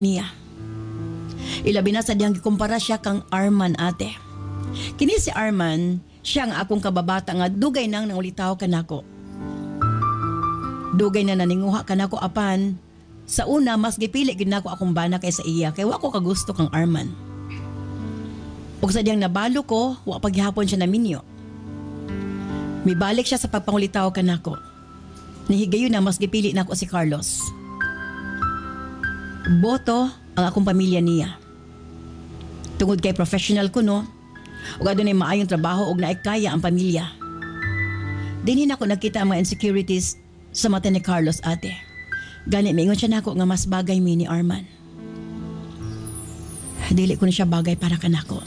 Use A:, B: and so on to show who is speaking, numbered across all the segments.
A: niya. Ilabi na sa diyang gikumpara siya kang Arman ate. Kini si Arman, siya ang akong kababata nga dugay nang nangulitaw kanako. Dugay na naninguha kanako apan sa una mas gipili gid nako akong bana kaysa iya kay wa ko kagusto kang Arman. Ug sa diyang nabalo ko, wa paghihapon siya naminyo. Mibalik siya sa pagpangulitaw kanako. Nihigayon na mas gipili nako si Carlos. Boto ang akong pamilya niya. Tungod kay professional ko no, ug adunay maayong trabaho ug naikaya ang pamilya. Dinhin ako nakita ang mga insecurities sa mata ni Carlos ate. Gani mingon siya nako nga mas bagay mi ni Arman. Dili ko na siya bagay para kanako.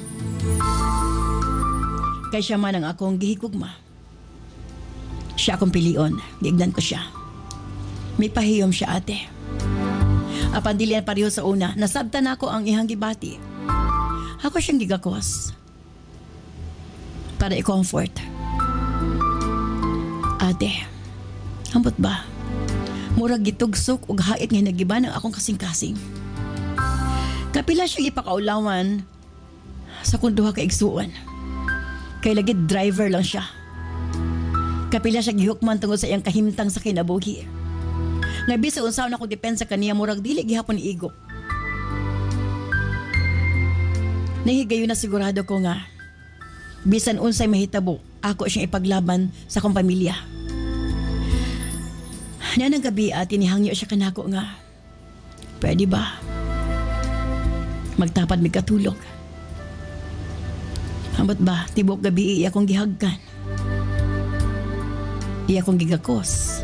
A: Kay siya man ang akong gihigugma. Siya akong pilion, giignan ko siya. May pahiyom siya ate. Apan dili pareho sa una, nasabtan ako ang ihang gibati. Ako siyang gigakos. Para i-comfort. Ate, hambot ba? Murag gitugsok ug hait nga nagiba ng akong kasing-kasing. Kapila siyang ipakaulawan sa kung duha ka igsuon. Kay lagi driver lang siya. Kapila siya gihukman tungod sa iyang kahimtang sa kinabuhi. Nga bisa unsaon ako depensa kaniya murag dili gihapon iigok. Nahigayon na sigurado ko nga bisan unsay mahitabo ako siyang ipaglaban sa akong pamilya. Nanang gabi at tinihangyo siya kanako nga pwede ba magtapad mig katulog. Ambot ba tibok gabi iya akong gihagkan. Iya akong gigakos.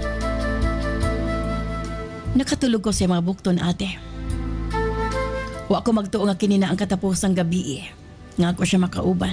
A: Nakatulog ko sa mga bukton ate. Wa ko magtuo nga kini na ang katapusang gabi nga ako siya makauban.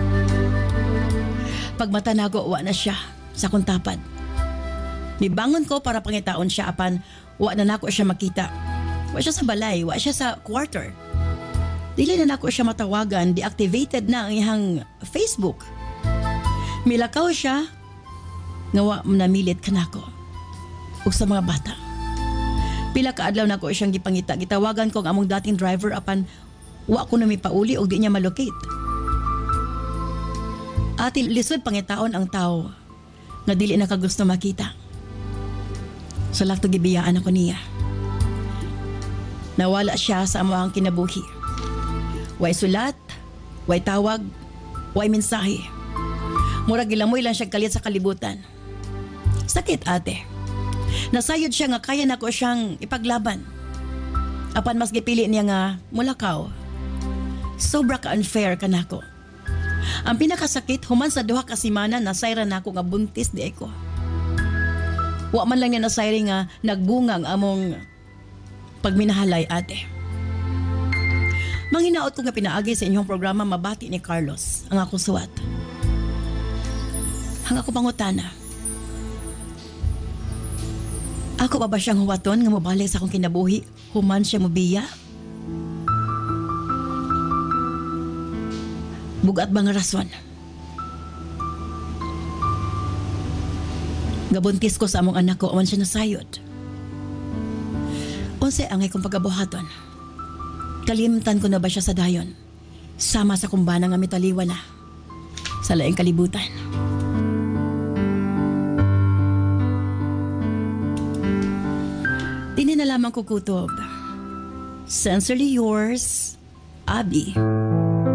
A: Pagmata na ko, wa na siya sa akong tapad. Nibangon ko para pangitaon siya apan wa na nako siya makita. Wa siya sa balay, wa siya sa quarter. Dili na nako siya matawagan, deactivated na ang iyang Facebook. Milakaw siya nga wa namilit kanako ug sa mga bata. Pila ka adlaw nako siyang gipangita, gitawagan ko ang among dating driver apan wa ko na mipauli og di niya malocate. Ati lisod pangitaon ang tao nga dili na kagusto makita. So lakto gibiyaan ako niya. Nawala siya sa among kinabuhi. Way sulat, way tawag, way mensahe. Murag gilamoy lang siya kalit sa kalibutan. Sakit ate. Nasayod siya nga kaya nako siyang ipaglaban. Apan mas gipili niya nga mulakaw. Sobra ka unfair kanako. Ang pinakasakit human sa duha ka semana nasayra nako nga buntis di ako. Wa man lang niya nasayri nga nagbunga ang among pagminahalay ate. Manghinaot ko nga pinaagi sa inyong programa mabati ni Carlos ang akong suwat. Ang ako pangutana. Ako pa ba siyang huwaton nga mabalik sa akong kinabuhi human siya mobiya? Bugat ba nga rason? Gabuntis ko sa among anak ko aman siya nasayod. Unsay angay kong pagabuhaton? Kalimtan ko na ba siya sa dayon? Sama sa kumbana nga mitaliwan na sa laing kalibutan. Dini na lamang kukutob. Sincerely yours, Abby.